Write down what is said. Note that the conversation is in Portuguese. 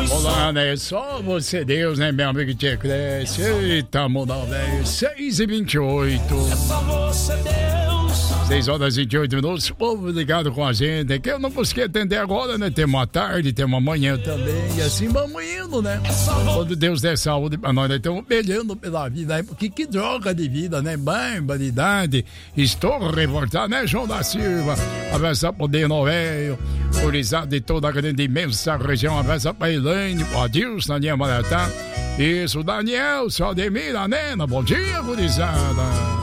Olá, né? Só você, Deus, né, meu amigo Tia Cresce? Eita, mudão, velho. 6h28. 6h28. Povo ligado com a gente. Que eu não consegui atender agora, né? Tem uma tarde, tem uma manhã também. E assim vamos indo, né? Quando Deus der saúde pra nós, nós estamos peleando pela vida. Né? Porque que droga de vida, né? Barbaridade. Estou revoltado, né, João da Silva? Abraçar pro Deno Velho. Curizado de toda a grande imensa região. Abraçar pra Elaine, pro Adilson, Daniel Maratá. Isso, Daniel, seu Ademir, a Nena. Bom dia, gurizada.